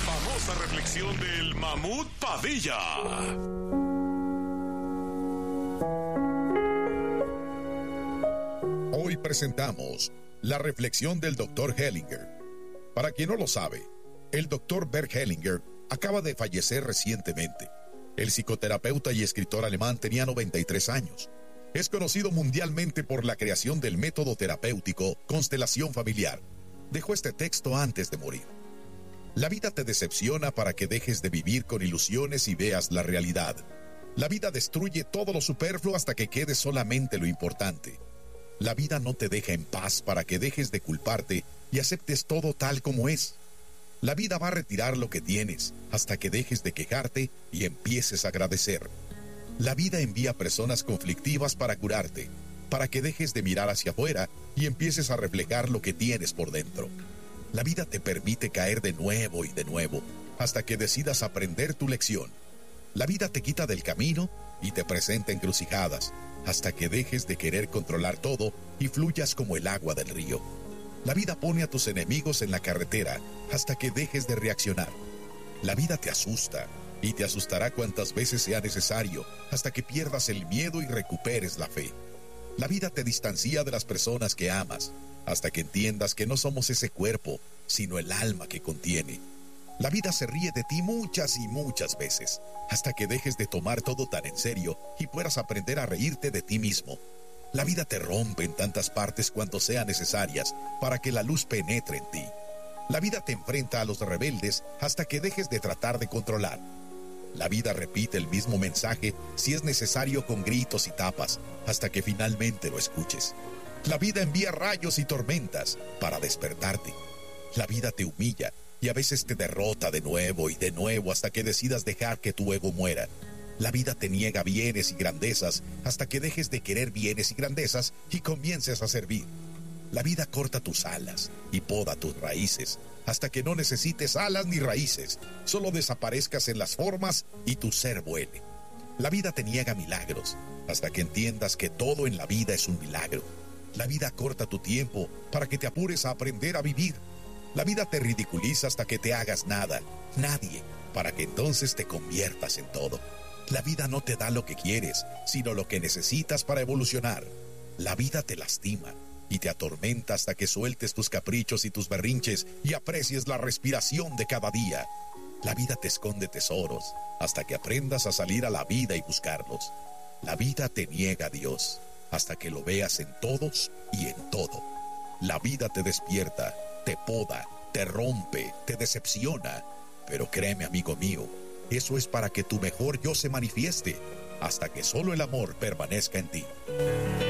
famosa reflexión del Mamut Padilla. Hoy presentamos la reflexión del Dr. Hellinger. Para quien no lo sabe, el Dr. Bert Hellinger acaba de fallecer recientemente. El psicoterapeuta y escritor alemán tenía 93 años. Es conocido mundialmente por la creación del método terapéutico Constelación Familiar. Dejó este texto antes de morir. La vida te decepciona para que dejes de vivir con ilusiones y veas la realidad. La vida destruye todo lo superfluo hasta que quede solamente lo importante. La vida no te deja en paz para que dejes de culparte y aceptes todo tal como es. La vida va a retirar lo que tienes hasta que dejes de quejarte y empieces a agradecer. La vida envía personas conflictivas para curarte, para que dejes de mirar hacia afuera y empieces a reflejar lo que tienes por dentro. La vida te permite caer de nuevo y de nuevo, hasta que decidas aprender tu lección. La vida te quita del camino y te presenta encrucijadas, hasta que dejes de querer controlar todo y fluyas como el agua del río. La vida pone a tus enemigos en la carretera, hasta que dejes de reaccionar. La vida te asusta, y te asustará cuantas veces sea necesario, hasta que pierdas el miedo y recuperes la fe. La vida te distancia de las personas que amas, hasta que entiendas que no somos ese cuerpo, sino el alma que contiene. La vida se ríe de ti muchas y muchas veces, hasta que dejes de tomar todo tan en serio y puedas aprender a reírte de ti mismo. La vida te rompe en tantas partes cuanto sean necesarias para que la luz penetre en ti. La vida te enfrenta a los rebeldes hasta que dejes de tratar de controlar. La vida repite el mismo mensaje si es necesario con gritos y tapas, hasta que finalmente lo escuches. La vida envía rayos y tormentas para despertarte. La vida te humilla y a veces te derrota de nuevo y de nuevo hasta que decidas dejar que tu ego muera. La vida te niega bienes y grandezas hasta que dejes de querer bienes y grandezas y comiences a servir. La vida corta tus alas y poda tus raíces hasta que no necesites alas ni raíces, solo desaparezcas en las formas y tu ser vuele. La vida te niega milagros hasta que entiendas que todo en la vida es un milagro. La vida corta tu tiempo para que te apures a aprender a vivir. La vida te ridiculiza hasta que te hagas nada, nadie, para que entonces te conviertas en todo. La vida no te da lo que quieres, sino lo que necesitas para evolucionar. La vida te lastima y te atormenta hasta que sueltes tus caprichos y tus berrinches y aprecies la respiración de cada día. La vida te esconde tesoros hasta que aprendas a salir a la vida y buscarlos. La vida te niega a Dios hasta que lo veas en todos y en todo. La vida te despierta, te poda, te rompe, te decepciona. Pero créeme, amigo mío, eso es para que tu mejor yo se manifieste, hasta que solo el amor permanezca en ti.